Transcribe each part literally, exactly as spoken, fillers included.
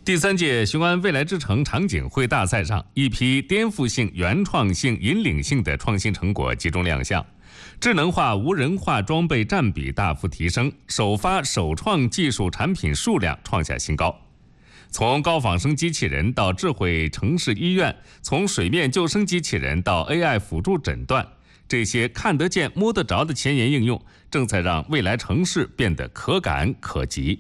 第三届雄安未来之城场景会大赛上，一批颠覆性、原创性、引领性的创新成果集中亮相，智能化、无人化装备占比大幅提升，首发首创技术产品数量创下新高。从高仿生机器人到智慧城市医院，从水面救生机器人到 A I 辅助诊断，这些看得见、摸得着的前沿应用，正在让未来城市变得可感可及。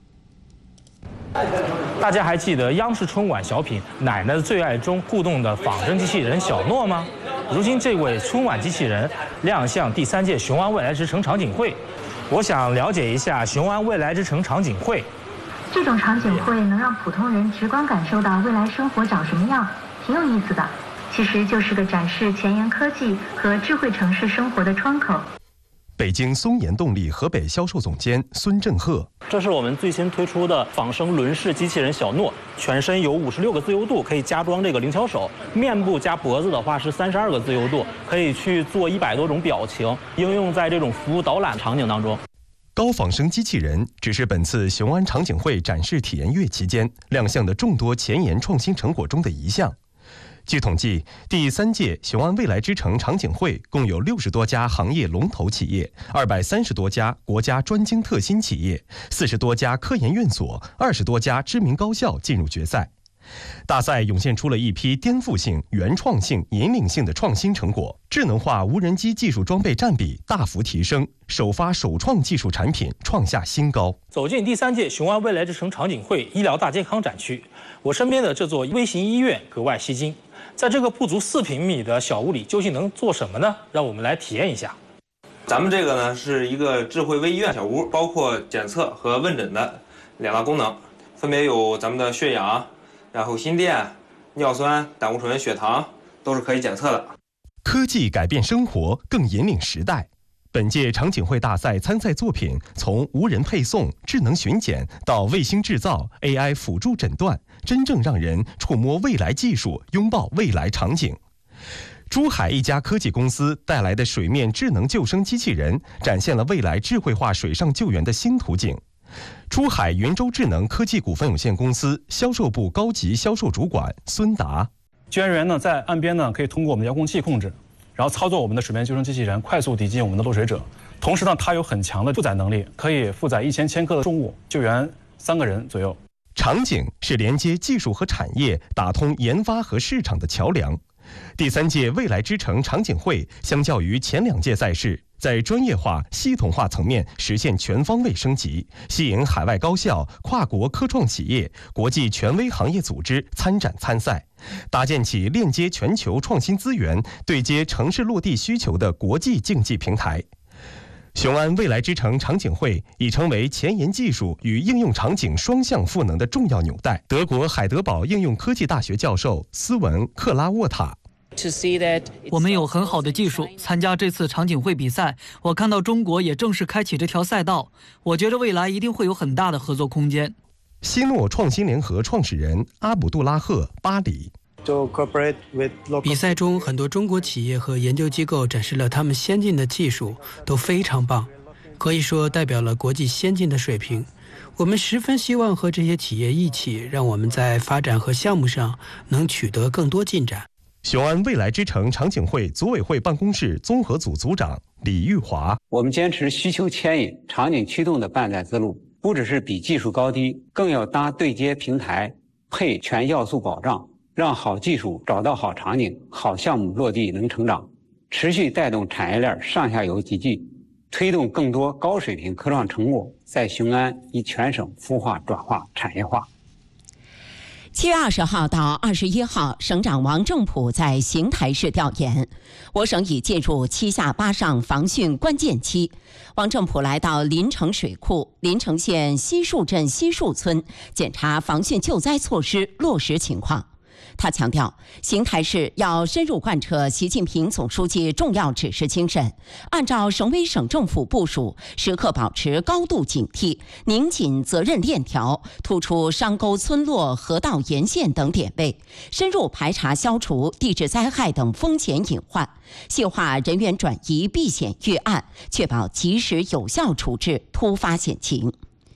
大家还记得央视春晚小品《奶奶的最爱》中互动的仿生机器人小诺吗？如今这位春晚机器人亮相第三届雄安未来之城场景会，我想了解一下雄安未来之城场景会。 这种场景会能让普通人直观感受到未来生活长什么样，挺有意思的。其实就是个展示前沿科技和智慧城市生活的窗口。 北京松研动力河北销售总监孙振赫， 这是我们最新推出的仿生轮式机器人小诺，全身有五十六个自由度，可以加装这个灵巧手；面部加脖子的话是三十二个自由度，可以去做一百多种表情，应用在这种服务导览场景当中。 高仿生机器人只是本次雄安场景会展示体验月期间亮相的众多前沿创新成果中的一项。据统计，第三届雄安未来之城场景会共有六十多家行业龙头企业，二百三十多家国家专精特新企业，四十多家科研院所，二十多家知名高校进入决赛。大赛涌现出了一批颠覆性、原创性、引领性的创新成果，智能化无人机技术装备占比大幅提升，首发首创技术产品创下新高。 走进第三届雄安未来之城场景会医疗大健康展区，我身边的这座微型医院格外吸睛。在这个不足四平米的小屋里，究竟能做什么呢？让我们来体验一下。 咱们这个呢是一个智慧微医院小屋，包括检测和问诊的两大功能，分别有咱们的血氧，然后心电、尿酸、胆固醇、血糖都是可以检测的。 科技改变生活，更引领时代。本届场景会大赛参赛作品从无人配送、智能巡检到卫星制造、A I 辅助诊断，真正让人触摸未来技术，拥抱未来场景。珠海一家科技公司带来的水面智能救生机器人，展现了未来智慧化水上救援的新途径。珠海云州智能科技股份有限公司销售部高级销售主管孙达， 救援员呢在岸边呢可以通过我们的遥控器控制，然后操作我们的水面救生机器人，快速抵近我们的落水者。同时呢，它有很强的负载能力，可以负载一千千克的重物，救援三个人左右。 场景是连接技术和产业、打通研发和市场的桥梁。第三届未来之城场景会相较于前两届赛事，在专业化、系统化层面实现全方位升级，吸引海外高校、跨国科创企业、国际权威行业组织参展参赛，搭建起链接全球创新资源、对接城市落地需求的国际竞技平台。雄安未来之城场景会已成为前沿技术与应用场景双向赋能的重要纽带。德国海德堡应用科技大学教授斯文·克拉沃塔， 我们有很好的技术，参加这次场景会比赛，我看到中国也正式开启这条赛道，我觉得未来一定会有很大的合作空间。 希诺创新联合创始人阿卜杜拉赫·巴里， 比赛中，很多中国企业和研究机构展示了他们先进的技术，都非常棒，可以说代表了国际先进的水平。我们十分希望和这些企业一起，让我们在发展和项目上能取得更多进展。 雄安未来之城场景会组委会办公室综合组组长李玉华， 我们坚持需求牵引、场景驱动的办载思路，不只是比技术高低，更要搭对接平台，配全要素保障，让好技术找到好场景，好项目落地能成长，持续带动产业链上下游集聚，推动更多高水平科创成果在雄安以全省孵化转化产业化。 七月二十号到二十一号，省长王正普在邢台市调研。我省已进入七下八上防汛关键期。王正普来到临城水库、临城县西树镇西树村，检查防汛救灾措施落实情况。他强调，邢台市要深入贯彻习近平总书记重要指示精神，按照省委省政府部署，时刻保持高度警惕，拧紧责任链条，突出山沟、村落、河道沿线等点位，深入排查消除地质灾害等风险隐患，细化人员转移避险预案，确保及时有效处置突发险情。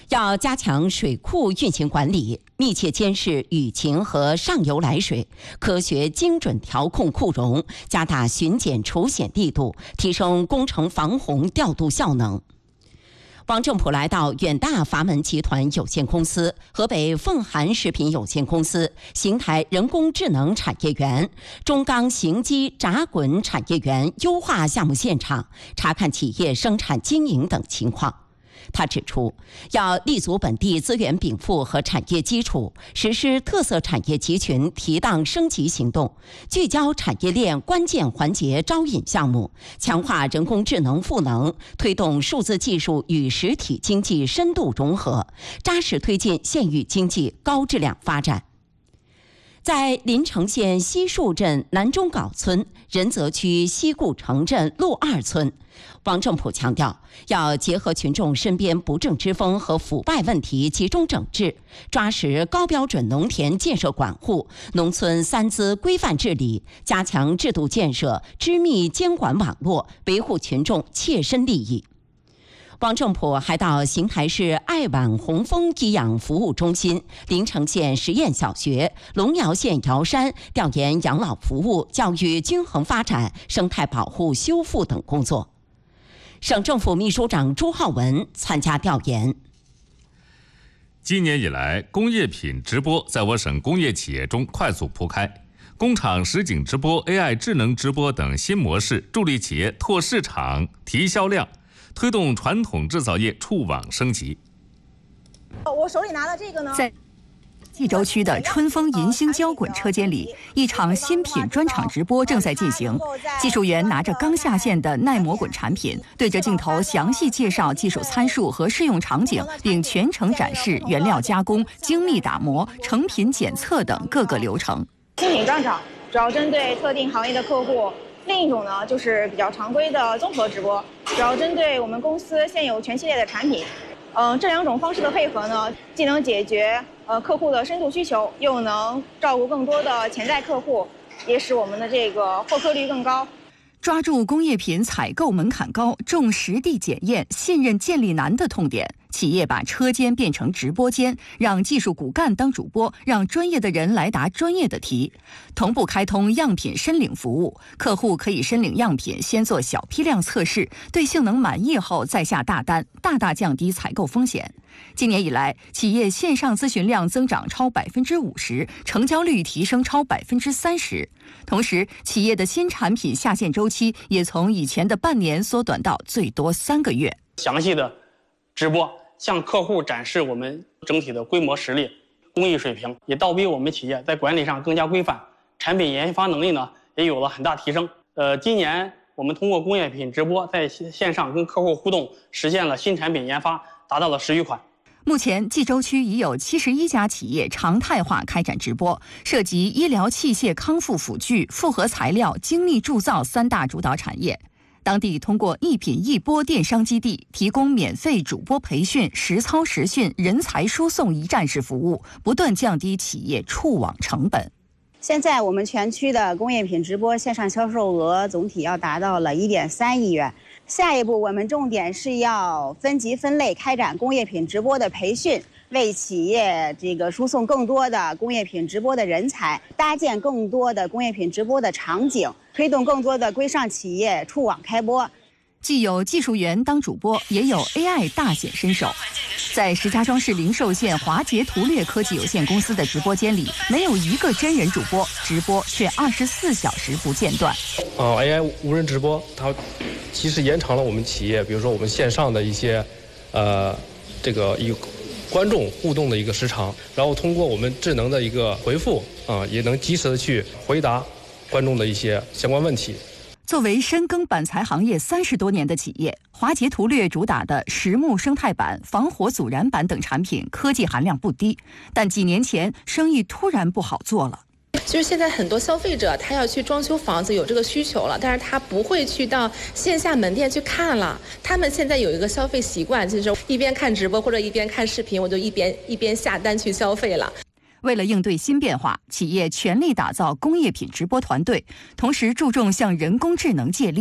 要加强水库运行管理，密切监视雨情和上游来水，科学精准调控库容，加大巡检除险力度，提升工程防洪调度效能。王正普来到远大阀门集团有限公司、河北凤涵食品有限公司、邢台人工智能产业园、中钢行机炸滚产业园优化项目现场，查看企业生产经营等情况。他指出，要立足本地资源禀赋和产业基础，实施特色产业集群提档升级行动，聚焦产业链关键环节招引项目，强化人工智能赋能，推动数字技术与实体经济深度融合，扎实推进县域经济高质量发展。在临城县西树镇南中镐村、仁泽区西固城镇路二村，王正普强调，要结合群众身边不正之风和腐败问题集中整治，抓实高标准农田建设管护、农村三资规范治理，加强制度建设、织密监管网络，维护群众切身利益。王正普还到邢台市爱晚红枫颐养服务中心、临城县实验小学、龙窑县瑶山调研养老服务、教育均衡发展、生态保护修复等工作。省政府秘书长朱浩文参加调研。 今年以来，工业品直播在我省工业企业中快速铺开，工厂实景直播、A I 智能直播等新模式助力企业拓市场、提销量，推动传统制造业触网升级。 我手里拿的这个呢， 在冀州区的春风银星胶滚车间里，一场新品专场直播正在进行。技术员拿着刚下线的耐磨滚产品，对着镜头详细介绍技术参数和适用场景，并全程展示原料加工、精密打磨、成品检测等各个流程。 新品专场主要针对特定行业的客户。另一种呢，就是比较常规的综合直播，主要针对我们公司现有全系列的产品。嗯、呃，这两种方式的配合呢，既能解决呃客户的深度需求，又能照顾更多的潜在客户，也使我们的这个获客率更高。 抓住工业品采购门槛高、重实地检验、信任建立难的痛点，企业把车间变成直播间，让技术骨干当主播，让专业的人来答专业的题。同步开通样品申领服务，客户可以申领样品，先做小批量测试，对性能满意后再下大单，大大降低采购风险。今年以来，企业线上咨询量增长超百分之五十，成交率提升超百分之三十。同时，企业的新产品下线周期也从以前的半年缩短到最多三个月。 详细的直播向客户展示我们整体的规模实力、工艺水平，也倒逼我们企业在管理上更加规范，产品研发能力呢也有了很大提升。呃，今年我们通过工业品直播在线上跟客户互动，实现了新产品研发达到了十余款。 目前，冀州区已有七十一家企业常态化开展直播，涉及医疗器械康复辅具、复合材料、精密铸造三大主导产业。当地通过一品一播电商基地提供免费主播培训、实操实训、人才输送一站式服务，不断降低企业触网成本。 现在我们全区的工业品直播线上销售额总体要达到了一点三亿元。下一步，我们重点是要分级分类开展工业品直播的培训，为企业这个输送更多的工业品直播的人才，搭建更多的工业品直播的场景，推动更多的规上企业触网开播。 既有技术员当主播，也有 A I 大显身手。在石家庄市灵寿县华捷图略科技有限公司的直播间里，没有一个真人主播，直播却二十四小时不间断。 呃 A I 无人直播，它其实延长了我们企业，比如说我们线上的一些，呃，这个一观众互动的一个时长，然后通过我们智能的一个回复啊、呃，也能及时的去回答观众的一些相关问题。 作为深耕板材行业三十多年的企业，华捷图略主打的实木生态板、防火阻燃板等产品科技含量不低，但几年前生意突然不好做了。 就是现在很多消费者他要去装修房子有这个需求了，但是他不会去到线下门店去看了。他们现在有一个消费习惯，就是一边看直播或者一边看视频，我就一边一边下单去消费了。 为了应对新变化，企业全力打造工业品直播团队，同时注重向人工智能借力。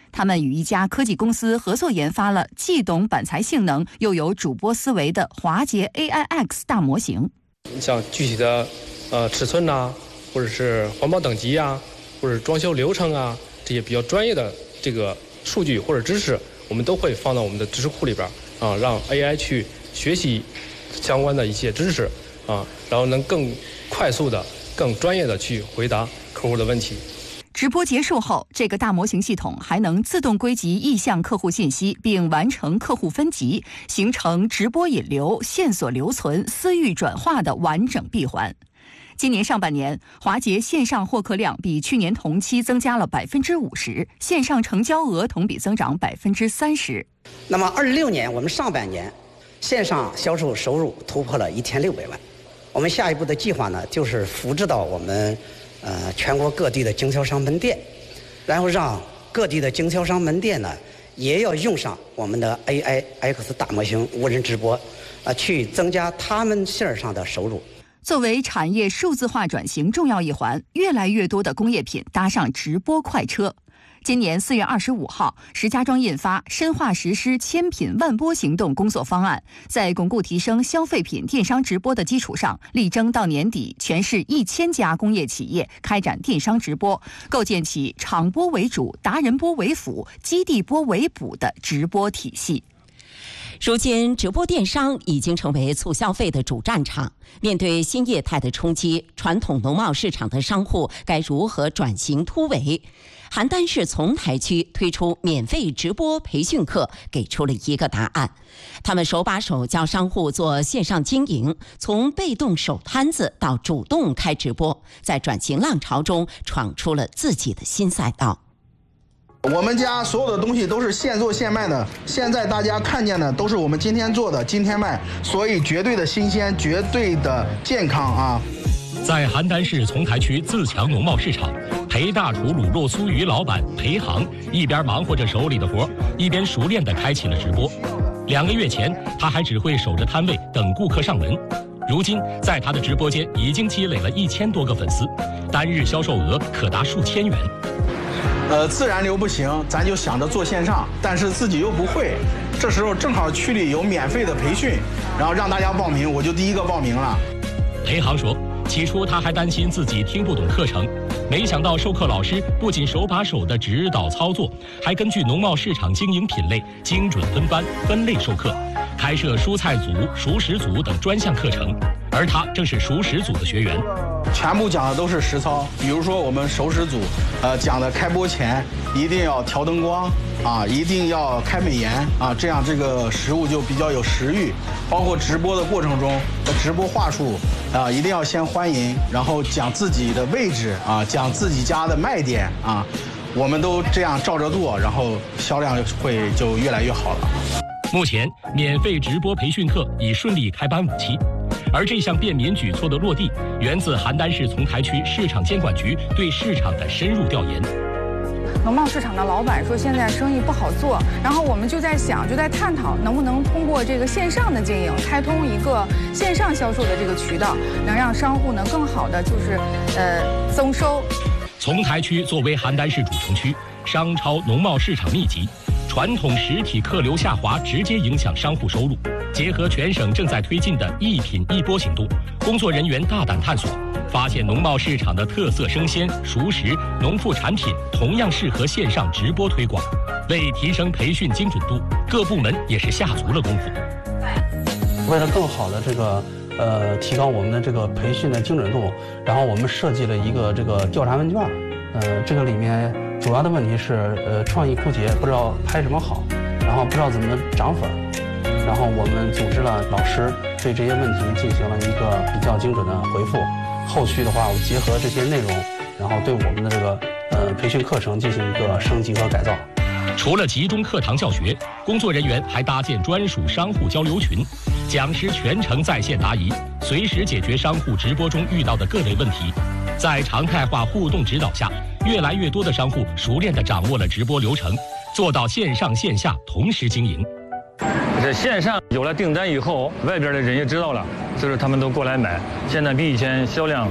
他们与一家科技公司合作研发了既懂板材性能又有主播思维的华捷 A I X 大模型。 像具体的呃尺寸呐、啊，或者是环保等级啊，或者装修流程啊，这些比较专业的这个数据或者知识，我们都会放到我们的知识库里边啊，让 A I 去学习相关的一些知识啊，然后能更快速的、更专业的去回答客户的问题。 直播结束后，这个大模型系统还能自动归集意向客户信息，并完成客户分级，形成直播引流、线索留存、私域转化的完整闭环。今年上半年，华捷线上获客量比去年同期增加了百分之五十，线上成交额同比增长百分之三十。 那么，二六年我们上半年线上销售收入突破了一千六百万。我们下一步的计划呢，就是复制到我们呃全国各地的经销商门店，然后让各地的经销商门店呢也要用上我们的 A I X 大模型无人直播，啊、呃，去增加他们线上的收入。 作为产业数字化转型重要一环，越来越多的工业品搭上直播快车。今年四月二十五号，石家庄印发深化实施千品万播行动工作方案，在巩固提升消费品电商直播的基础上，力争到年底全市一千家工业企业开展电商直播，构建起场播为主、达人播为辅、基地播为补的直播体系。 如今，直播电商已经成为促消费的主战场。面对新业态的冲击，传统农贸市场的商户该如何转型突围？邯郸市丛台区推出免费直播培训课，给出了一个答案。他们手把手教商户做线上经营，从被动守摊子到主动开直播，在转型浪潮中闯出了自己的新赛道。 我们家所有的东西都是现做现卖的，现在大家看见的都是我们今天做的，今天卖，所以绝对的新鲜，绝对的健康啊！ 在邯郸市丛台区自强农贸市场，裴大厨卤肉酥鱼老板裴航一边忙活着手里的活，一边熟练地开启了直播。两个月前，他还只会守着摊位等顾客上门，如今在他的直播间已经积累了一千多个粉丝，单日销售额可达数千元。 呃，自然流不行，咱就想着做线上，但是自己又不会。这时候正好区里有免费的培训，然后让大家报名，我就第一个报名了。 裴航说，起初他还担心自己听不懂课程，没想到授课老师不仅手把手的指导操作，还根据农贸市场经营品类精准分班分类授课，开设蔬菜组、熟食组等专项课程，而他正是熟食组的学员。 全部讲的都是实操，比如说我们熟食组，呃，讲的开播前一定要调灯光啊，一定要开美颜啊，这样这个食物就比较有食欲。包括直播的过程中的直播话术啊，一定要先欢迎，然后讲自己的位置啊，讲自己家的卖点啊，我们都这样照着做，然后销量会就越来越好了。 目前，免费直播培训课已顺利开班五期。而这项便民举措的落地，源自邯郸市丛台区市场监管局对市场的深入调研。 农贸市场的老板说现在生意不好做，然后我们就在想，就在探讨能不能通过这个线上的经营，开通一个线上销售的这个渠道，能让商户呢更好的就是呃增收。 丛台区作为邯郸市主城区，商超农贸市场密集，传统实体客流下滑直接影响商户收入。结合全省正在推进的一品一播行动，工作人员大胆探索，发现农贸市场的特色生鲜、熟食、农副产品同样适合线上直播推广。为提升培训精准度，各部门也是下足了功夫。 为了更好的这个呃提高我们的这个培训的精准度，然后我们设计了一个这个调查问卷，呃，这个里面主要的问题是呃创意枯竭，不知道拍什么好，然后不知道怎么涨粉。然后我们组织了老师对这些问题进行了一个比较精准的回复。后续的话，我们结合这些内容，然后对我们的这个呃培训课程进行一个升级和改造。 除了集中课堂教学，工作人员还搭建专属商户交流群，讲师全程在线答疑，随时解决商户直播中遇到的各类问题。在常态化互动指导下，越来越多的商户熟练地掌握了直播流程，做到线上线下同时经营。 这线上有了订单以后，外边的人也知道了，就是他们都过来买，现在比以前销量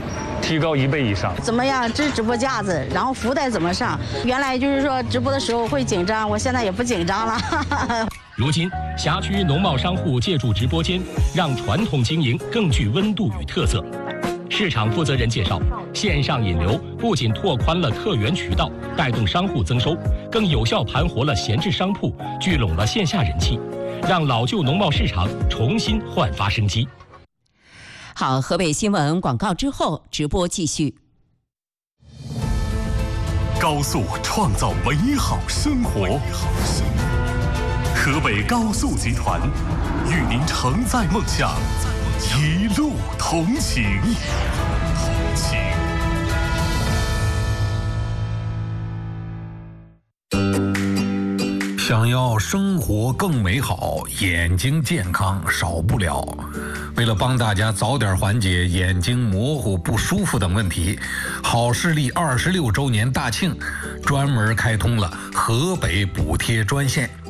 提高一倍以上。 怎么样支直播架子，然后服务带怎么上？原来就是说直播的时候会紧张，我现在也不紧张了。 如今，辖区农贸商户借助直播间，让传统经营更具温度与特色。市场负责人介绍，线上引流不仅拓宽了客源渠道，带动商户增收，更有效盘活了闲置商铺，聚拢了线下人气，让老旧农贸市场重新焕发生机。 好，河北新闻广告之后，直播继续。 高速创造美好生活，河北高速集团与您承载梦想，一路同行。同行。 想要生活更美好，眼睛健康少不了。为了帮大家早点缓解眼睛模糊、不舒服等问题，好视力二十六周年大庆专门开通了河北补贴专线。